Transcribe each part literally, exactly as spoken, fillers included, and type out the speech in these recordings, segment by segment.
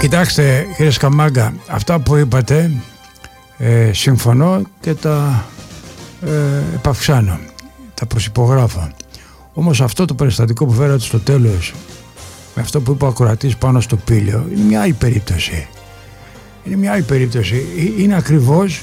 Κοιτάξτε κύριε Σκαμάγκα, αυτά που είπατε ε, συμφωνώ και τα ε, επαυξάνω, τα προσυπογράφω. Όμως αυτό το περιστατικό που φέρατε στο τέλος, με αυτό που είπε ο ακροατής πάνω στο πήλαιο, είναι μια άλλη περίπτωση. Είναι μια άλλη περίπτωση. Είναι ακριβώς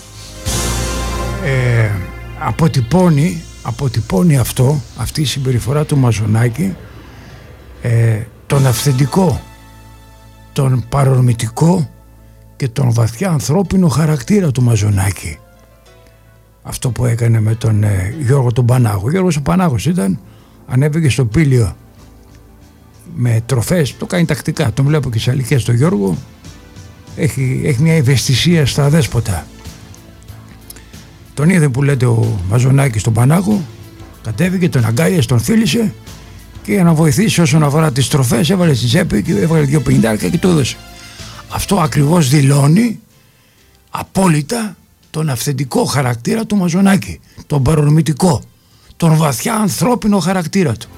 ε, αποτυπώνει, αποτυπώνει αυτό, αυτή η συμπεριφορά του Μαζονάκη, ε, τον αυθεντικό, τον παρορμητικό και τον βαθιά ανθρώπινο χαρακτήρα του Μαζονάκη. Αυτό που έκανε με τον ε, Γιώργο τον Πανάγο. Ο Γιώργος ο Πανάγος ήταν, ανέβηκε στο πήλαιο με τροφές, το κάνει τακτικά, τον βλέπω και σε αλικές τον Γιώργο, έχει, έχει μια ευαισθησία στα αδέσποτα. Τον είδε που λέτε ο Μαζονάκης στον Πανάγο, κατέβηκε, τον αγκάλιασε, τον φίλησε και για να βοηθήσει όσον αφορά τις τροφές έβαλε στη τσέπη και έβαλε δύο πενηντάρικα και το έδωσε. Αυτό ακριβώς δηλώνει απόλυτα τον αυθεντικό χαρακτήρα του Μαζονάκη, τον παρορμητικό, τον βαθιά ανθρώπινο χαρακτήρα του.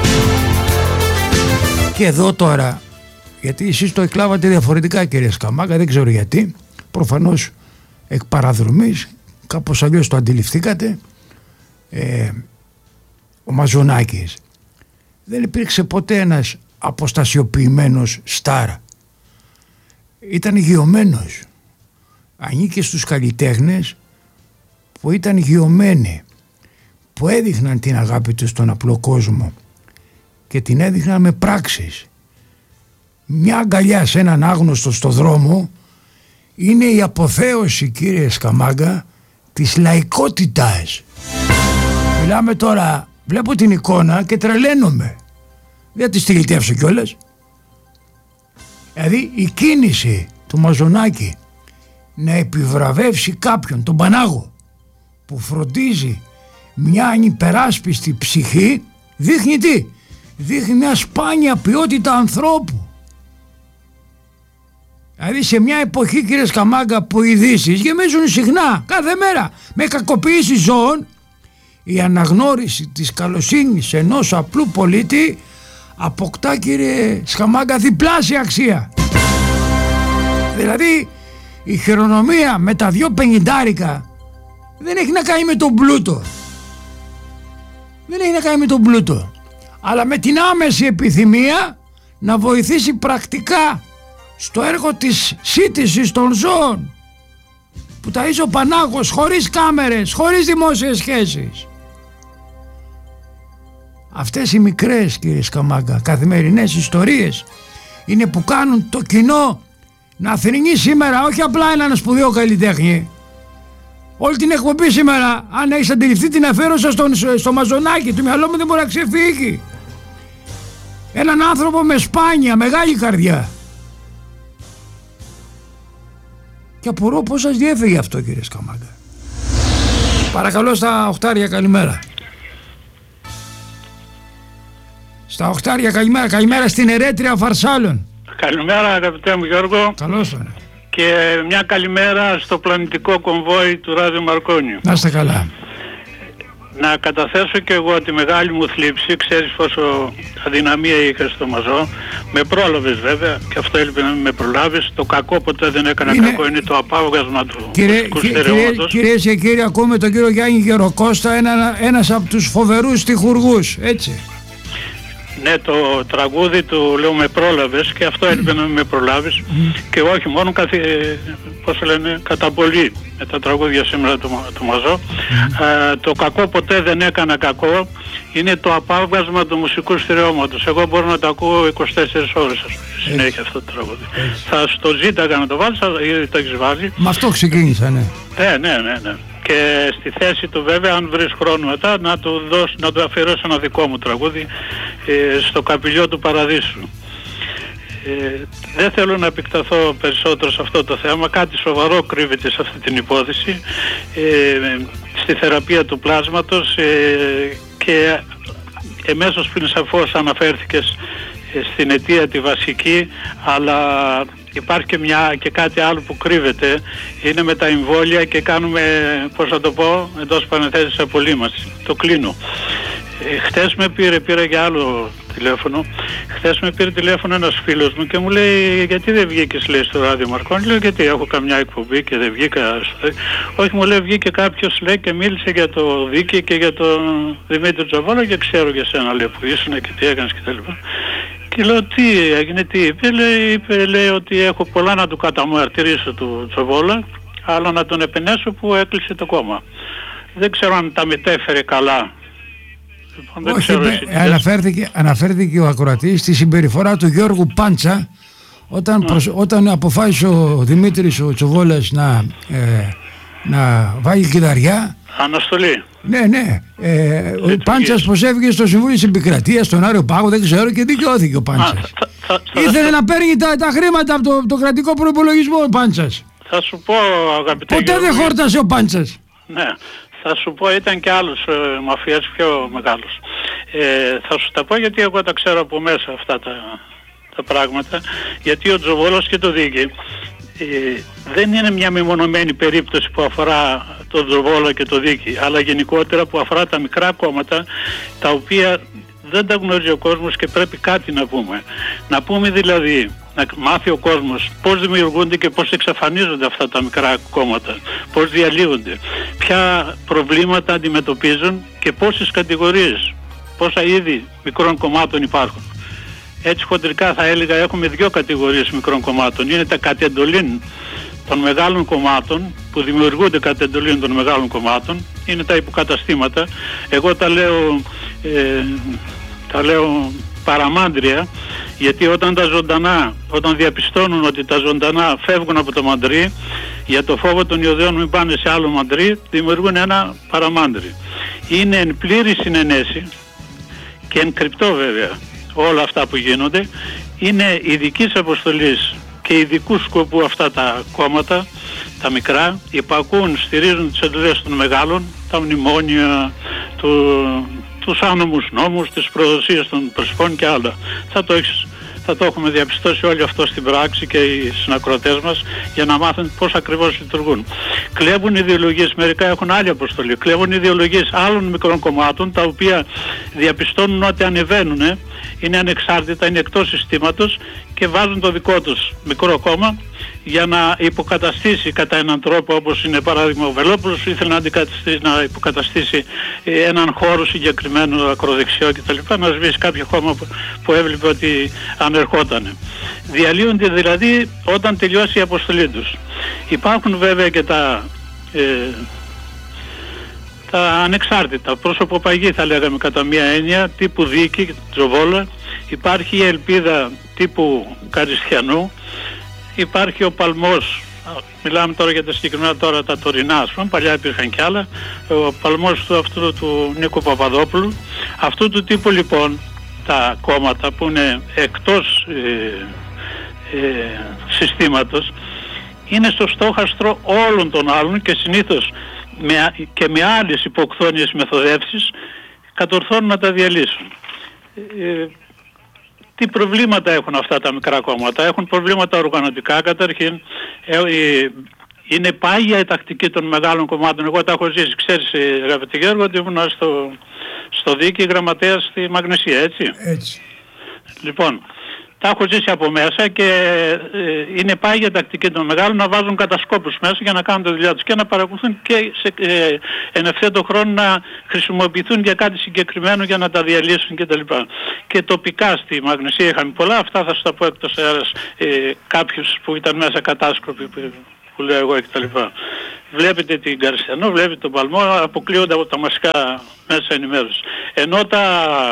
Και εδώ τώρα, γιατί εσείς το εκλάβατε διαφορετικά κύριε Σκαμάγκα, δεν ξέρω γιατί, προφανώς εκ παραδρομής, κάπως αλλιώς το αντιληφθήκατε, ε, ο Μαζονάκης δεν υπήρξε ποτέ ένας αποστασιοποιημένος στάρ. Ήταν γειωμένος. Ανήκε στους καλλιτέχνες που ήταν γειωμένοι, που έδειχναν την αγάπη τους στον απλό κόσμο και την έδειχναν με πράξεις. Μια αγκαλιά σε έναν άγνωστο στο δρόμο είναι η αποθέωση κύριε Σκαμάγκα της λαϊκότητας. Μιλάμε τώρα, βλέπω την εικόνα και τρελαίνομαι. Δεν τη στυλιτεύσω κιόλας. Δηλαδή η κίνηση του Μαζονάκη να επιβραβεύσει κάποιον, τον Πανάγο, που φροντίζει μια ανυπεράσπιστη ψυχή, δείχνει τι? Δείχνει μια σπάνια ποιότητα ανθρώπου. Δηλαδή σε μια εποχή κύριε Σκαμάγκα που οι ειδήσεις γεμίζουν συχνά κάθε μέρα με κακοποίηση ζώων, η αναγνώριση της καλοσύνης ενός απλού πολίτη αποκτά κύριε Σκαμάγκα διπλάσια αξία. Δηλαδή η χειρονομία με τα δυο πενηντάρικα δεν έχει να κάνει με τον πλούτο. Δεν έχει να κάνει με τον πλούτο, αλλά με την άμεση επιθυμία να βοηθήσει πρακτικά στο έργο της σύντησης των ζώων που ταΐζει ο Πανάγος, χωρίς κάμερες, χωρίς δημόσιες σχέσεις. Αυτές οι μικρές κύριε Σκαμάγκα καθημερινές ιστορίες είναι που κάνουν το κοινό να θρηνεί σήμερα, όχι απλά έναν σπουδαίο καλλιτέχνη. Όλη την εκπομπή σήμερα, αν έχεις αντιληφθεί την αφαίρωσα στον, στο Μαζονάκη, το μυαλό μου δεν μπορεί να ξεφύγει. Έναν άνθρωπο με σπάνια, μεγάλη καρδιά. Και απορώ πώς σας διέφυγε αυτό κύριε Σκαμάγκα. Παρακαλώ στα οχτάρια καλημέρα. Στα οχτάρια καλημέρα, καλημέρα στην ερέτρια Φαρσάλων. Καλημέρα αγαπητέ μου Γιώργο. Καλώς τον. Και μια καλημέρα στο πλανητικό κομβόι του Ράδιο Μαρκόνιου. Να είστε καλά. Να καταθέσω και εγώ τη μεγάλη μου θλίψη, ξέρεις πόσο αδυναμία είχα στο Μαζό. Με πρόλαβες βέβαια, και αυτό έλειπε να με προλάβεις. Το κακό ποτέ δεν έκανα είναι... κακό, είναι το απάβγασμα του μουσικού στερεώματος. Κυρίες και κύριοι, ακούμε τον κύριο Γιάννη Γεροκώστα, ένα, ένας από τους φοβερούς στιχουργούς, έτσι. Ναι, το τραγούδι του λέω με πρόλαβες και αυτό έλειπε να με προλάβεις mm. και όχι μόνο καθ, πώς λένε, κατά πολύ με τα τραγούδια σήμερα του, του Μαζό. Mm. Α, το κακό ποτέ δεν έκανα κακό είναι το απάβγασμα του μουσικού στερεώματος. Εγώ μπορώ να το ακούω είκοσι τέσσερις ώρες συνέχεια αυτό το τραγούδι. Έτσι. Θα στο ζήταγα να το βάλεις, ή το έχεις βάλει. Με αυτό ξεκίνησα, ναι. Ναι, ναι, ναι, ναι. Και στη θέση του βέβαια, αν βρεις χρόνο μετά, να του, δώσω, να του αφιερώσω ένα δικό μου τραγούδι ε, στο Καπηλιό του Παραδείσου. Ε, δεν θέλω να επεκταθώ περισσότερο σε αυτό το θέμα. Κάτι σοβαρό κρύβεται σε αυτή την υπόθεση, ε, στη θεραπεία του πλάσματος, ε, και εμέσως πριν σαφώς αναφέρθηκες στην αιτία τη βασική, αλλά υπάρχει και, μια, και κάτι άλλο που κρύβεται, είναι με τα εμβόλια και κάνουμε, πώς θα το πω, εντός παρενθέσεις απολύμαση. Το κλείνω. Ε, χτες με πήρε, πήρα για άλλο τηλέφωνο. Χθες με πήρε τηλέφωνο ένας φίλος μου και μου λέει, γιατί δεν βγήκες, λέει, στο ράδιο Μαρκόνη? Λέω, γιατί έχω καμιά εκπομπή και δεν βγήκα. Όχι, μου λέει, βγήκε κάποιος, λέει, και μίλησε για το Δίκη και για τον Δημήτρη Τζοβόλα και ξέρω για σένα, λέει, που ήσουν και τι έκανες κτλ. Και λέω, τι έγινε, τι είπε? Λέει, είπε, λέει, ότι έχω πολλά να του καταμαρτυρήσω του Τζοβόλα, αλλά να τον επενέσω που έκλεισε το κόμμα. Δεν ξέρω αν τα μετέφερε καλά. Λοιπόν, δεν Όχι, ξέρω με, αναφέρθηκε, αναφέρθηκε ο ακροατής στη συμπεριφορά του Γιώργου Πάντσα όταν, mm. προσ, όταν αποφάσισε ο Δημήτρης ο Τσοβόλας να, ε, να βάλει κιδαριά. Αναστολή. Ναι, ναι. Ε, ο Πάντσας προσέφηκε στο Συμβούλιο της Επικρατείας, στον Άριο Πάγο, δεν ξέρω, και δικαιώθηκε ο Πάντσας. Α, θα, θα, Ήθελε θα, να παίρνει τα, τα χρήματα από το, το κρατικό προϋπολογισμό ο Πάντσας. Θα σου πω, αγαπητέ. Ποτέ δεν χόρτασε ο Πάντσας. Ναι. Θα σου πω, ήταν και άλλους ε, μαφιάς πιο μεγάλους. Ε, θα σου τα πω γιατί εγώ τα ξέρω από μέσα αυτά τα, τα πράγματα. Γιατί ο Τζοβόλος και το Δίκη ε, δεν είναι μια μεμονωμένη περίπτωση που αφορά τον Τζοβόλο και το Δίκη, αλλά γενικότερα που αφορά τα μικρά κόμματα, τα οποία δεν τα γνωρίζει ο κόσμος και πρέπει κάτι να πούμε. Να πούμε δηλαδή, να μάθει ο κόσμος πώς δημιουργούνται και πώς εξαφανίζονται αυτά τα μικρά κόμματα, πώς διαλύονται, ποια προβλήματα αντιμετωπίζουν και πόσες κατηγορίες, πόσα είδη μικρών κομμάτων υπάρχουν. Έτσι χοντρικά θα έλεγα έχουμε δύο κατηγορίες μικρών κομμάτων. Είναι τα κατ' εντολήν των μεγάλων κομμάτων, που δημιουργούνται κατ' εντολήν των μεγάλων κομμάτων, είναι τα υποκαταστήματα. Εγώ τα λέω, ε, τα λέω παραμάντρια, γιατί όταν τα ζωντανά, όταν διαπιστώνουν ότι τα ζωντανά φεύγουν από το μαντρί, για το φόβο των ιωδαίων μην πάνε σε άλλο μαντρί, δημιουργούν ένα παραμάντρι. Είναι εν πλήρη συνενέση και εν κρυπτό βέβαια όλα αυτά που γίνονται, είναι ειδικής αποστολής και ειδικού σκοπού αυτά τα κόμματα, τα μικρά, υπακούν, στηρίζουν τις εντολές των μεγάλων, τα μνημόνια, του, τους άνομους νόμους, τις προδοσίες των πρεσπών και άλλα. Θα το, έχεις, θα το έχουμε διαπιστώσει όλοι αυτό στην πράξη και οι συνακροατές μας, για να μάθουν πώς ακριβώς λειτουργούν. Κλέβουν ιδεολογίες, μερικά έχουν άλλη αποστολή, κλέβουν ιδεολογίες άλλων μικρών κομμάτων, τα οποία διαπιστώνουν ότι ανεβαίνουν, είναι ανεξάρτητα, είναι εκτός συστήματος και βάζουν το δικό τους μικρό κόμμα για να υποκαταστήσει κατά έναν τρόπο, όπως είναι παράδειγμα ο Βελόπουλος ήθελε να, να υποκαταστήσει έναν χώρο συγκεκριμένο ακροδεξιό κτλ, να σβήσει κάποιο κόμμα που, που έβλεπε ότι ανερχότανε. Διαλύονται δηλαδή όταν τελειώσει η αποστολή τους. Υπάρχουν βέβαια και τα ε, τα ανεξάρτητα, πρόσωποπαγή θα λέγαμε κατά μία έννοια, τύπου Δίκη, Τζοβόλα. Υπάρχει η ελπίδα τύπου Καριστιανού, υπάρχει ο παλμός, μιλάμε τώρα για τα συγκεκριμένα τώρα τα τωρινά, ας πούμε, παλιά υπήρχαν κι άλλα, ο παλμός του αυτού του Νίκου Παπαδόπουλου. Αυτού του τύπου λοιπόν τα κόμματα που είναι εκτός ε, ε, συστήματος είναι στο στόχαστρο όλων των άλλων και συνήθως με, και με άλλες υποκθόνιες μεθοδεύσεις κατορθώνουν να τα διαλύσουν. Ε, τι προβλήματα έχουν αυτά τα μικρά κόμματα? Έχουν προβλήματα οργανωτικά καταρχήν. Ε, ε, είναι πάγια η τακτική των μεγάλων κομμάτων. Εγώ τα έχω ζήσει. Ξέρεις, αγαπητέ Γιώργο, ότι ήμουν στο, στο Δίκη γραμματέας στη Μαγνησία, έτσι. Έτσι. Λοιπόν, τα έχω ζήσει από μέσα και ε, είναι πάγια τακτική των μεγάλων να βάζουν κατασκόπους μέσα για να κάνουν τη δουλειά τους και να παρακολουθούν και σε, ε, εν ευθέτω χρόνο να χρησιμοποιηθούν για κάτι συγκεκριμένο για να τα διαλύσουν κτλ. Και, και τοπικά στη Μαγνησία είχαμε πολλά, αυτά θα σου τα πω εκτός αέρας, ε, κάποιους που ήταν μέσα κατάσκοποι που, που λέω εγώ κτλ. Βλέπετε την Καριστιανό, βλέπετε τον Παλμό, αποκλείονται από τα μασικά μέσα ενημέρωση. Ενώ τα,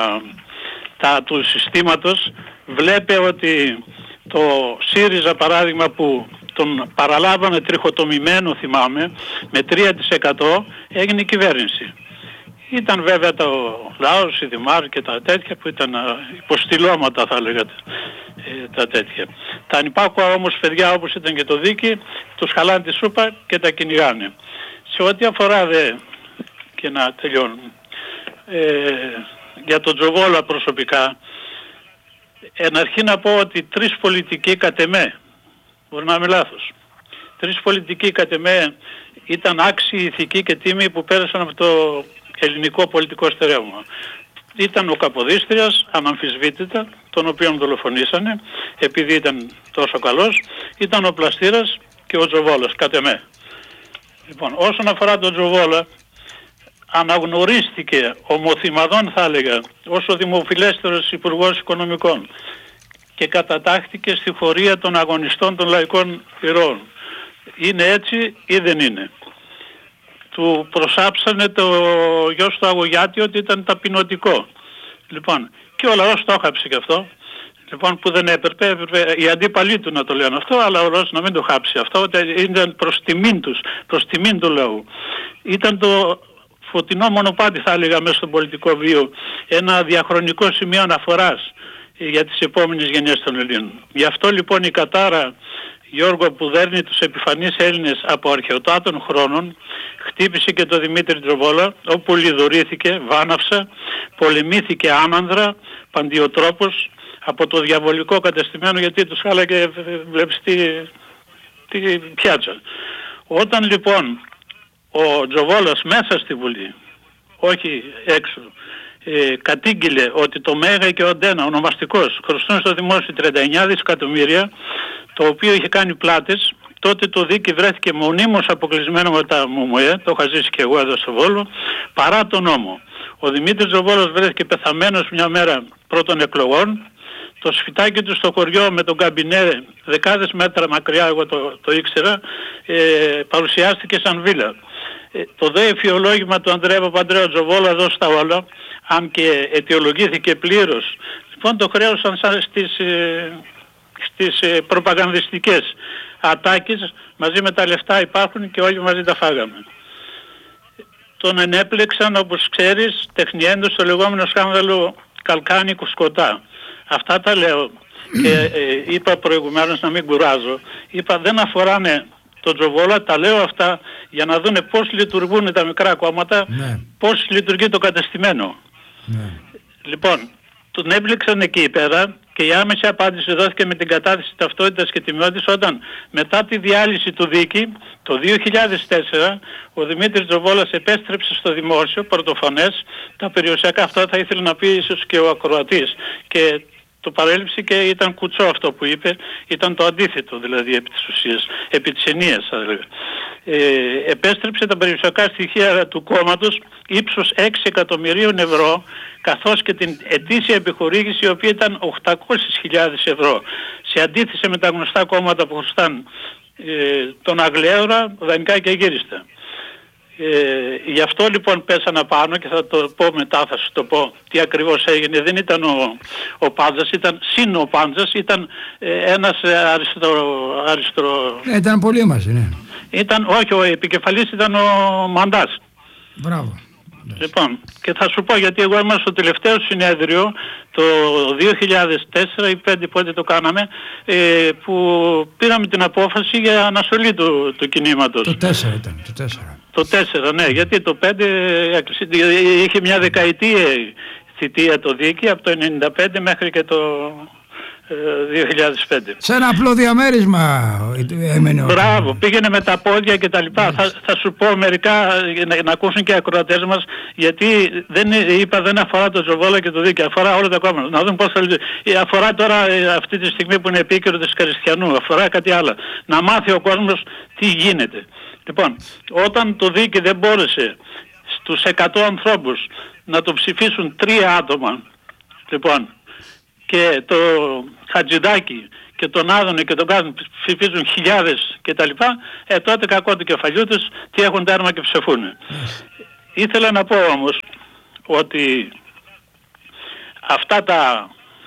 τα του συστήματος βλέπε ότι το ΣΥΡΙΖΑ παράδειγμα που τον παραλάβανε τριχοτομημένο, θυμάμαι, με τρία τοις εκατό έγινε κυβέρνηση. Ήταν βέβαια το λαός, η Δημάρ και τα τέτοια που ήταν υποστηλώματα θα λέγατε, ε, τα τέτοια. Τα ανυπάκουα όμως παιδιά όπως ήταν και το Δίκη, τους χαλάνε τη σούπα και τα κυνηγάνε. Σε ό,τι αφορά δε, και να τελειώνουμε, ε, για τον Τζοβόλα προσωπικά, εν αρχή να πω ότι τρεις πολιτικοί κατ' εμέ, μπορεί να είμαι λάθος, τρεις πολιτικοί κατ' εμέ ήταν άξιοι, ηθικοί και τίμοι που πέρασαν από το ελληνικό πολιτικό στερέωμα. ήταν ο Καποδίστριας, αναμφισβήτητα, τον οποίον δολοφονήσανε, επειδή ήταν τόσο καλός, ήταν ο Πλαστήρας και ο Τζοβόλας, κατ' εμέ. Λοιπόν, όσον αφορά τον Τζοβόλα, αναγνωρίστηκε ομοθυμαδόν, θα έλεγα, ως ο δημοφιλέστερος υπουργός οικονομικών και κατατάχθηκε στη φορεία των αγωνιστών των λαϊκών ηρώων. Είναι έτσι ή δεν είναι? Του προσάψανε το γιος του Αγωγιάτη ότι ήταν ταπεινωτικό. Λοιπόν, και ο λαός το χάψε και αυτό. Λοιπόν, που δεν έπρεπε, έπρεπε οι αντίπαλοι του να το λένε αυτό, αλλά ο λαός να μην το χάψει αυτό, ότι ήταν προς τιμήν τους, προς τιμήν του λαού. Ήταν το φωτεινό μονοπάτι, θα έλεγα, μέσα στον πολιτικό βίο, ένα διαχρονικό σημείο αναφοράς για τις επόμενες γενιές των Ελλήνων. Γι' αυτό λοιπόν η κατάρα, Γιώργο, που δέρνει τους επιφανείς Έλληνες από αρχαιοτάτων χρόνων, χτύπησε και το Δημήτρη Τζοβόλα, όπου λιδωρήθηκε, βάναυσε, πολεμήθηκε άνανδρα, παντιοτρόπος, από το διαβολικό κατεστημένο, γιατί τους χάλαγε, βλέπεις, τη, τη πιάτσα. Όταν λοιπόν ο Τζοβόλας μέσα στη Βουλή, όχι έξω, ε, κατήγγειλε ότι το Μέγα και ο Ντένα, ονομαστικός, χρωστούν στο δημόσιο τριάντα εννιά δισεκατομμύρια, το οποίο είχε κάνει πλάτες, τότε το δίκη βρέθηκε μονίμως αποκλεισμένο με τα ΜΟΜΟΕ, το είχα ζήσει και εγώ εδώ στο Βόλο, παρά τον νόμο. Ο Δημήτρης Τζοβόλας βρέθηκε πεθαμένος μια μέρα πρώτων εκλογών. Το σφιτάκι του στο χωριό με τον καμπινέ, δεκάδες μέτρα μακριά, εγώ το, το ήξερα, ε, παρουσιάστηκε σαν βίλα. Ε, το δε εφιολόγημα του Ανδρέα Παπαντρέου Τζοβόλα εδώ στα όλα, αν και αιτιολογήθηκε πλήρως, λοιπόν το χρέωσαν σαν στις, ε, στις ε, προπαγανδιστικές ατάκες, μαζί με τα λεφτά υπάρχουν και όλοι μαζί τα φάγαμε. Τον ενέπλεξαν, όπως ξέρεις, τεχνιέντος στο λεγόμενο σκάνδαλο Καλκάνη Κουσκοτά. Αυτά τα λέω και ε, είπα προηγουμένως, να μην κουράζω, είπα δεν αφοράνε τον Τζοβόλα, τα λέω αυτά για να δούνε πώς λειτουργούν τα μικρά κόμματα, ναι. Πώς λειτουργεί το κατεστημένο. Ναι. Λοιπόν, τον έπληξαν εκεί πέρα και η άμεση απάντηση δόθηκε με την κατάθεση ταυτότητας και τιμιότητας, όταν μετά τη διάλυση του δίκη το δύο χιλιάδες τέσσερα ο Δημήτρης Τζοβόλας επέστρεψε στο δημόσιο πρωτοφανές. Τα περιουσιακά αυτά θα ήθελε να πει ίσως και ο ακροατής, και το παρέλειψε και ήταν κουτσό αυτό που είπε, ήταν το αντίθετο δηλαδή επί της ουσίας, επί της ενίας θα έλεγα. Ε, επέστρεψε τα περιουσιακά στοιχεία του κόμματος ύψος έξι εκατομμυρίων ευρώ, καθώς και την ετήσια επιχορήγηση, η οποία ήταν οκτακόσιες χιλιάδες ευρώ, σε αντίθεση με τα γνωστά κόμματα που χρωστάν ε, τον Αγλέωρα, δανεικά και αγύριστα. Ε, γι' αυτό λοιπόν πέσανα πάνω και θα το πω μετά, θα σου το πω τι ακριβώς έγινε. Δεν ήταν ο, ο Πάντζας, ήταν συν ο Πάντζας, ήταν ε, ένας αριστρο... αριστρο... Ε, ήταν πολύ μαζί, ναι. Ήταν, όχι, ο επικεφαλής ήταν ο Μαντάς. Μπράβο. Λοιπόν, και θα σου πω γιατί εγώ ήμουν στο τελευταίο συνέδριο το δύο χιλιάδες τέσσερα ή πέντε, πότε το κάναμε, ε, που πήραμε την απόφαση για αναστολή του, του κινήματος. Το τέσσερα ήταν, το τέσσερα. Το τέσσερα, ναι, γιατί το πέντε είχε μια δεκαετία θητεία το δίκη, από το ενενήντα πέντε μέχρι και το δύο χιλιάδες πέντε. Σε ένα απλό διαμέρισμα έμενε. Μπράβο, πήγαινε με τα πόδια και τα λοιπά. Θα, θα σου πω μερικά να, να ακούσουν και οι ακροατές μας, γιατί δεν, είπα δεν αφορά το Τζοβόλα και το δίκαιο, αφορά όλα τα κόμματα. Να δουν πώς θα λειτουργεί. Αφορά τώρα αυτή τη στιγμή που είναι επίκαιρο της Καριστιανού, αφορά κάτι άλλο. Να μάθει ο κόσμος τι γίνεται. Λοιπόν, όταν το δίκη δεν μπόρεσε στους εκατό ανθρώπους να το ψηφίσουν τρία άτομα, λοιπόν, και το Χατζηδάκι και τον Άδωνη και τον Κάδων ψηφίζουν χιλιάδες και τα λοιπά, ε, τότε κακό του κεφαλιού τους, τι έχουν τέρμα και ψεφούν. Yes. Ήθελα να πω όμως ότι αυτά τα,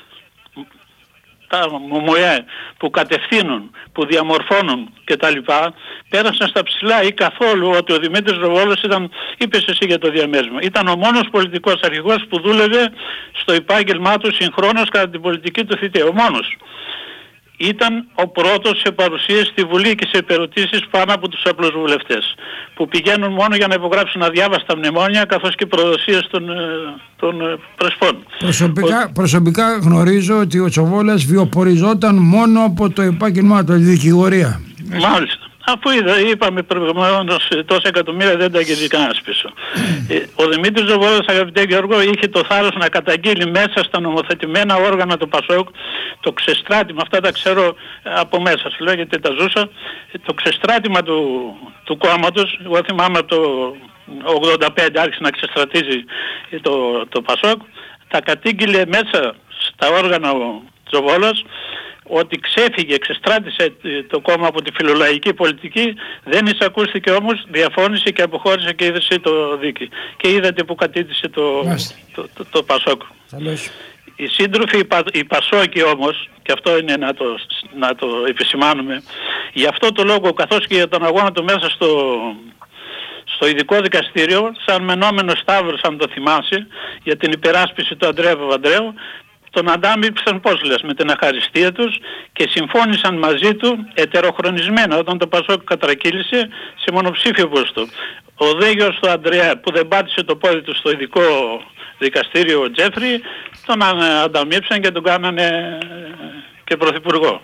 τα ΜΟΜΟΕ που κατευθύνουν, που διαμορφώνουν και τα λοιπά, πέρασαν στα ψηλά ή καθόλου ότι ο Δημήτρης Τζοβόλας ήταν, είπες εσύ για το διαμέρισμα, ήταν ο μόνος πολιτικός αρχηγός που δούλευε στο επάγγελμά του συγχρόνως κατά την πολιτική του θητεία. Ο μόνος. Ήταν ο πρώτος σε παρουσίες στη Βουλή και σε επερωτήσεις πάνω από τους απλούς βουλευτές, που πηγαίνουν μόνο για να υπογράψουν αδιάβαστα μνημόνια, καθώς και προδοσίες των, των πρεσπών. Προσωπικά, ο... προσωπικά γνωρίζω ότι ο Τζοβόλας βιοποριζόταν μόνο από το επάγγελμά του, τη δικηγορία. Μάλιστα. Αφού είδα, είπαμε προηγουμένως τόσα εκατομμύρια δεν τα αγγίζει κανένας πίσω. ε, ο Δημήτρης Ζοβόλας, αγαπητέ Γιώργο, είχε το θάρρος να καταγγείλει μέσα στα νομοθετημένα όργανα του ΠΑΣΟΚ το ξεστράτημα, αυτά τα ξέρω από μέσα σου λέω γιατί τα ζούσα, το ξεστράτημα του, του κόμματος. Εγώ θυμάμαι από το ογδόντα πέντε άρχισε να ξεστρατίζει το, το ΠΑΣΟΚ, τα κατήγγειλε μέσα στα όργανα ο Ζοβόλας ότι ξέφυγε, ξεστράτησε το κόμμα από τη φιλολαϊκή πολιτική, δεν εισακούστηκε όμως, διαφώνησε και αποχώρησε και είδε το δίκη. Και είδατε που κατήτησε το, το, το, το ΠΑΣΟΚ. Οι σύντροφοι, οι, πα, οι Πασόκοι όμως, και αυτό είναι να το, να το επισημάνουμε, γι' αυτό το λόγο καθώς και για τον αγώνα του μέσα στο, στο ειδικό δικαστήριο, σαν μενόμενο Σταύρος, αν το θυμάσαι, για την υπεράσπιση του Ανδρέα Παπανδρέου, τον αντάμυψαν, πώς λες, με την αχαριστία τους και συμφώνησαν μαζί του ετεροχρονισμένα όταν το ΠΑΣΟΚ κατρακύλησε σε μονοψήφιο ποσοστό. Ο δε γιος του Ανδρέα που δεν πάτησε το πόδι του στο ειδικό δικαστήριο, ο Τζέφρι, τον ανταμύψαν και τον κάνανε και πρωθυπουργό.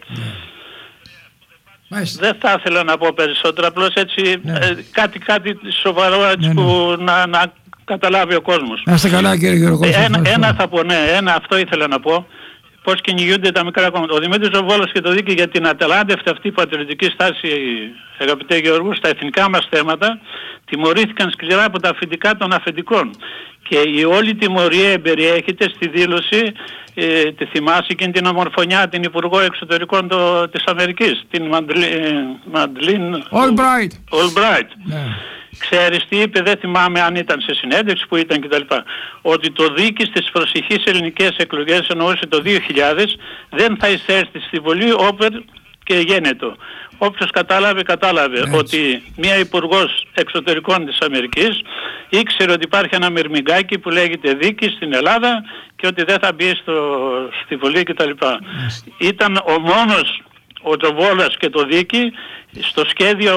Ναι. Δεν θα ήθελα να πω περισσότερο, απλώς έτσι ναι. ε, κάτι, κάτι σοβαρό έτσι ναι, ναι. που να, να καταλάβει ο κόσμος. Να είστε καλά κύριε Γιώργο. Ένα, ένα θα πω, ναι, ένα αυτό ήθελα να πω. Πώς κυνηγούνται τα μικρά κόμματα. Ο Δημήτρης Ζοβόλος και το δίκαιο για την ατελάντευτη αυτή πατριωτική στάση, αγαπητέ Γιώργο, στα εθνικά μας θέματα, τιμωρήθηκαν σκληρά από τα αφεντικά των αφεντικών. Και η όλη τιμωρία εμπεριέχεται στη δήλωση, ε, τη θυμάσαι εκείνη την ομορφωνιά, την Υπουργό Εξωτερικών το, της Αμερικής, την Μαντλίν Albright. Albright. Yeah. Ξέρεις τι είπε, δεν θυμάμαι αν ήταν σε συνέντευξη που ήταν κτλ. Ότι το δίκη στις προσεχείς ελληνικές εκλογές, εννοούσε το δύο χιλιάδες, δεν θα εισέρθει στη Βουλή όπερ και γένετο. Όποιος κατάλαβε, κατάλαβε έτσι. Ότι μια υπουργός εξωτερικών της Αμερικής ήξερε ότι υπάρχει ένα μυρμηγκάκι που λέγεται δίκη στην Ελλάδα και ότι δεν θα μπει στο, στη Βουλή κτλ. Ήταν ο μόνος ο Τζοβόλας και το δίκη στο σχέδιο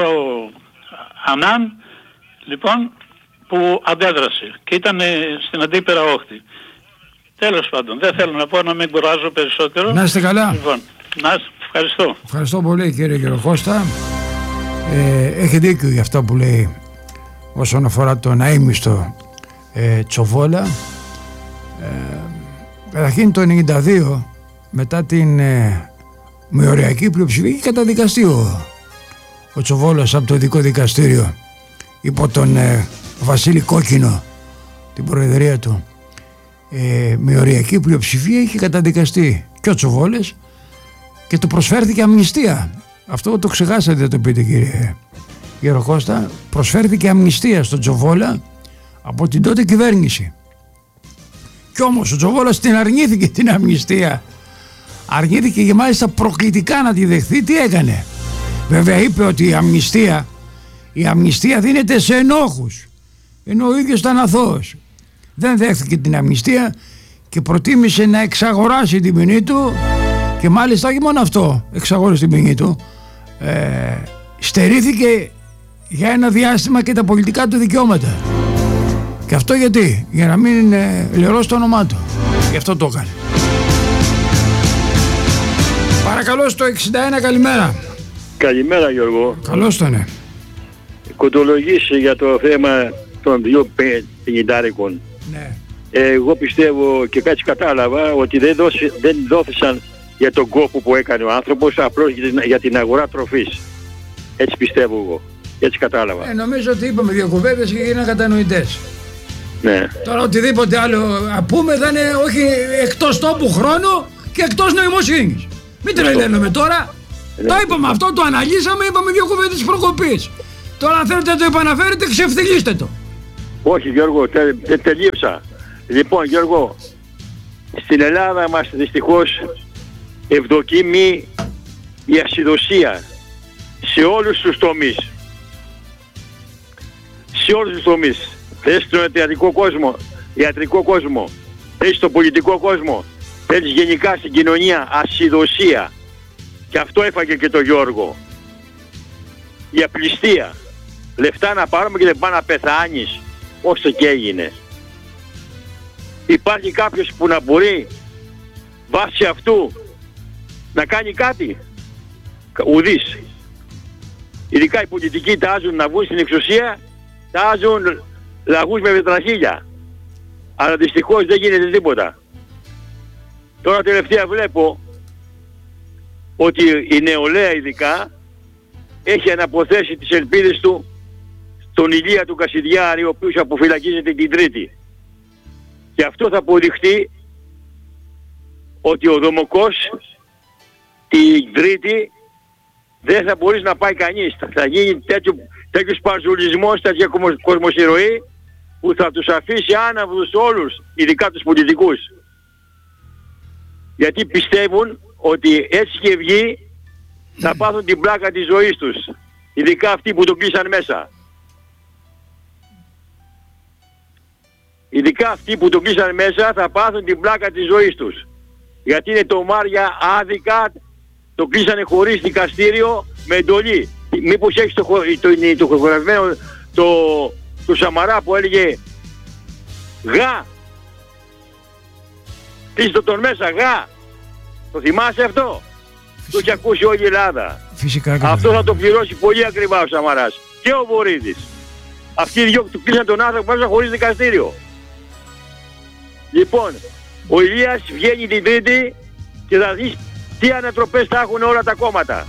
Ανάν, λοιπόν, που αντέδρασε και ήταν στην αντίπερα όχθη. Τέλος πάντων, δεν θέλω να πω να μην κουράζω περισσότερο. Να είστε καλά. Λοιπόν, να ευχαριστώ. Ευχαριστώ πολύ κύριε Γεροκώστα. Ε, έχει δίκιο για αυτά που λέει όσον αφορά τον αείμιστο ε, Τσοβόλα. Ε, καταρχήν το ενενήντα δύο, μετά την ε, μειωριακή πλειοψηφία, είχε καταδικαστεί ο, ο Τσοβόλας από το ειδικό δικαστήριο υπό τον ε, Βασίλη Κόκκινο, την προεδρία του. Ε, με οριακή πλειοψηφία είχε καταδικαστεί και ο Τσοβόλες και του προσφέρθηκε αμνηστία. Αυτό το ξεχάσατε, δεν το πείτε κύριε Γεροκώστα. Προσφέρθηκε αμνηστία στον Τσοβόλα από την τότε κυβέρνηση. Κι όμως ο Τσοβόλας την αρνήθηκε την αμνηστία. Αρνήθηκε και μάλιστα προκλητικά να τη δεχθεί. Τι έκανε? Βέβαια είπε ότι η αμνηστία Η αμνηστία δίνεται σε ενόχους, ενώ ο ίδιος ήταν αθώος. Δεν δέχθηκε την αμνηστία και προτίμησε να εξαγοράσει την ποινή του και μάλιστα όχι μόνο αυτό, εξαγόρασε την ποινή του, ε, στερήθηκε για ένα διάστημα και τα πολιτικά του δικαιώματα. Και αυτό γιατί? Για να μην ε, λερώσει το όνομά του. Γι' αυτό το έκανε. Παρακαλώ στο εξήντα ένα, καλημέρα. Καλημέρα Γιώργο. Καλώς το είναι. Κοντολογήσει για το θέμα των δύο πενηντάρικων. Ναι. Εγώ πιστεύω και κάτι κατάλαβα ότι δεν, δώσει, δεν δόθησαν για τον κόπο που έκανε ο άνθρωπος, απλώς για την, για την αγορά τροφής. Έτσι πιστεύω εγώ. Έτσι κατάλαβα. Ε, νομίζω ότι είπαμε δύο κουβέντες και γίνανε κατανοητές. Ναι. Τώρα οτιδήποτε άλλο πούμε θα είναι όχι εκτός τόπου χρόνου και εκτός νοημοσύνης. Μην τρελαίνουμε τώρα. Ναι. Το είπαμε αυτό, το αναλύσαμε, είπαμε δύο κουβέντες της προκοπής. Τώρα αν θέλετε να το επαναφέρετε, ξεφτυλίστε το. Όχι Γιώργο, τε, τε, τελείωσα. Λοιπόν Γιώργο, στην Ελλάδα μας δυστυχώς ευδοκίμει η ασυδοσία σε όλους τους τομείς. Σε όλους τους τομείς. Θες στον ιατρικό κόσμο, ιατρικό κόσμο, θες στον πολιτικό κόσμο, θες γενικά στην κοινωνία ασυδοσία. Και αυτό έφαγε και το Γιώργο. Η απληστία. Λεφτά να πάρουμε και δεν πάει να πεθάνεις, όσο και έγινε. Υπάρχει κάποιος που να μπορεί βάσει αυτού να κάνει κάτι? Ουδής. ειδικά οι πολιτικοί τάζουν να βγουν στην εξουσία, τάζουν λαγούς με βετραχίλια. Αλλά δυστυχώς δεν γίνεται τίποτα. Τώρα τελευταία βλέπω ότι η νεολαία ειδικά έχει αναποθέσει τις ελπίδες του στον Ηλία του Κασιδιάρη, ο οποίος αποφυλακίζεται την Τρίτη. Και αυτό θα αποδειχτεί ότι ο Δομοκός την Τρίτη δεν θα μπορείς να πάει κανείς. Θα γίνει τέτοιο, τέτοιος παρζουλισμός, τέτοια κοσμοσυρωή που θα τους αφήσει άναυδους όλους, ειδικά τους πολιτικούς. Γιατί πιστεύουν ότι έτσι και βγει θα πάθουν την πλάκα της ζωής τους. Ειδικά αυτοί που τον κλείσαν μέσα. Ειδικά αυτοί που τον κλείσαν μέσα θα πάθουν την πλάκα της ζωής τους. Γιατί είναι το Μάρια άδικα, το κλείσανε χωρίς δικαστήριο με εντολή. Μήπως έχεις το, το, το χογραφημένο το, το Σαμαρά που έλεγε «Γα! Κλείστε τον μέσα, γα!» Το θυμάσαι αυτό? Φυσικά. Το έχει ακούσει όλη η Ελλάδα. Φυσικά. Αυτό θα το πληρώσει πολύ ακριβά ο Σαμαράς. Και ο Βορύδης. Αυτοί οι δυο του κλείσαν τον άνθρωπο μέσα χωρίς δικαστήριο. Λοιπόν, ο Ηλίας βγαίνει την Τρίτη και θα δεις τι ανατροπές θα έχουν όλα τα κόμματα.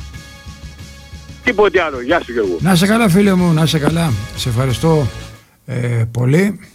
Τίποτε άλλο. Γεια σου Γιώργο. Να είσαι καλά φίλε μου, να είσαι καλά. Σε ευχαριστώ ε, πολύ.